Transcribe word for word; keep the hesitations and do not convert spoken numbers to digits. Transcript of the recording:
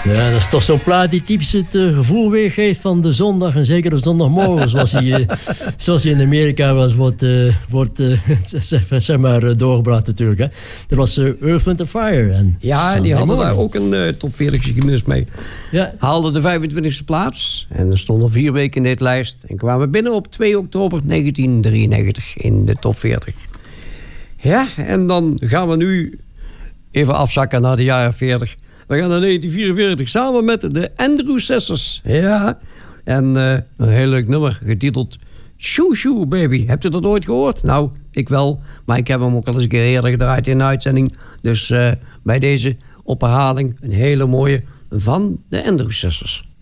Ja, dat is toch zo'n plaat die typisch het uh, gevoel weergeeft van de zondag. En zeker de zondagmorgen, zoals hij, uh, zoals hij in Amerika was, wordt, uh, wordt uh, zeg maar, uh, doorgebracht natuurlijk. Hè. Dat was uh, Earth, Wind and Fire. En ja, die hadden daar ook een uh, top veertig geschiedenis mee. Ja. Haalden de vijfentwintigste plaats. En er stonden vier weken in deze lijst. En kwamen binnen op twee oktober negentien drieënnegentig in de top veertig. Ja, en dan gaan we nu even afzakken naar de jaren veertig. We gaan naar negentien vierenveertig samen met de Andrew Sisters. Ja, en uh, een heel leuk nummer getiteld Shoo Shoo Baby. Hebt u dat ooit gehoord? Nou, ik wel. Maar ik heb hem ook al eens een keer eerder gedraaid in de uitzending. Dus uh, bij deze op herhaling een hele mooie van de Andrew Sisters.